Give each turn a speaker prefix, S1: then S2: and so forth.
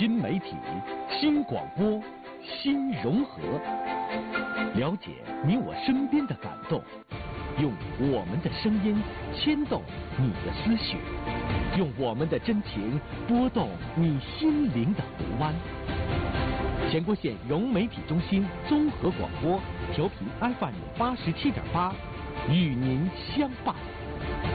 S1: 新媒体、新广播、新融合，了解你我身边的感动，用我们的声音牵动你的思绪，用我们的真情拨动你心灵的湖湾。全国县融媒体中心综合广播，调频 FM 87.8，与您相伴。